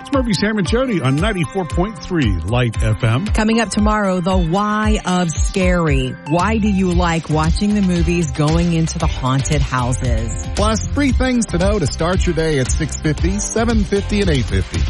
It's Murphy, Sam, and Jody on 94.3 Light FM. Coming up tomorrow, the why of Scary. Why do you like watching the movies going into the haunted houses? Plus, 3 things to know to start your day at 6:50, 7:50, and 8:50.